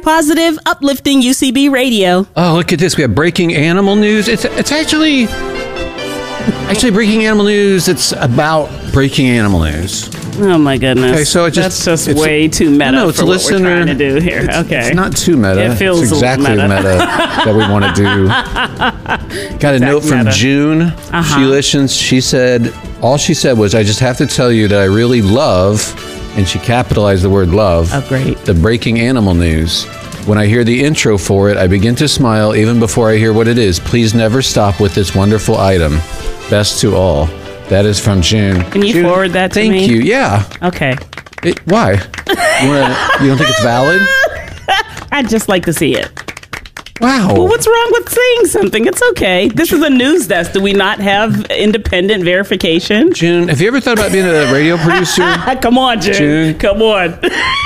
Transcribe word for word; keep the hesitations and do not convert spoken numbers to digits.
positive, uplifting U C B radio. Oh, look at this. We have breaking animal news. It's it's actually actually breaking animal news. It's about breaking animal news. Oh my goodness. Okay, so it just, that's just it's, way too meta no, it's for a what listener, we're trying to do here. It's, okay. It's not too meta. It feels it's exactly meta. meta that we want to do. Got a Exact note from meta. June. Uh-huh. She listens. She said, all she said was, I just have to tell you that I really love, and she capitalized the word love, Oh, great. the breaking animal news. When I hear the intro for it, I begin to smile even before I hear what it is. Please never stop with this wonderful item. Best to all. That is from June. Can you June, forward that to thank me? Thank you. Yeah. Okay. It, why? You, wanna, you don't think it's valid? I'd just like to see it. Wow. Well, what's wrong with saying something? It's okay. This is a news desk. Do we not have independent verification? June, have you ever thought about being a radio producer? Come on, June. June. Come on.